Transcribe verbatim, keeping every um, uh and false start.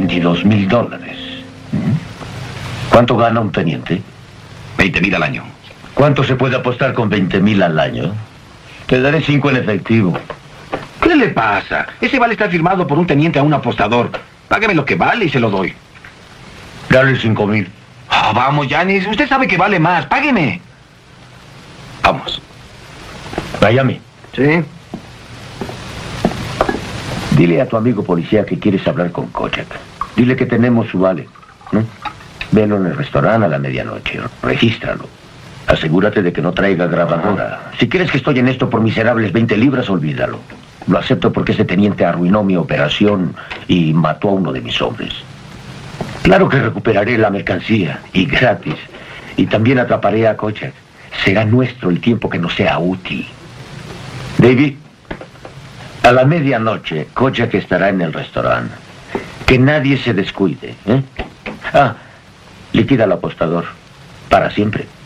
veintidós mil dólares. ¿Cuánto gana un teniente? veinte mil al año. ¿Cuánto se puede apostar con veinte mil al año? Te daré cinco en efectivo. ¿Qué le pasa? Ese vale está firmado por un teniente a un apostador. Págame lo que vale y se lo doy. Dale cinco mil. Oh, vamos, Yanis. Usted sabe que vale más. Págueme. Vamos. Miami. Sí. Dile a tu amigo policía que quieres hablar con Kojak. Dile que tenemos su vale. ¿no? Velo en el restaurante a la medianoche. Regístralo. Asegúrate de que no traiga grabadora. Si crees que estoy en esto por miserables veinte libras, olvídalo. Lo acepto porque ese teniente arruinó mi operación y mató a uno de mis hombres. Claro que recuperaré la mercancía, y gratis. Y también atraparé a Kojak. Será nuestro el tiempo que nos sea útil. David, a la medianoche, Kojak estará en el restaurante. Que nadie se descuide, ¿eh? Ah, liquida al apostador. Para siempre.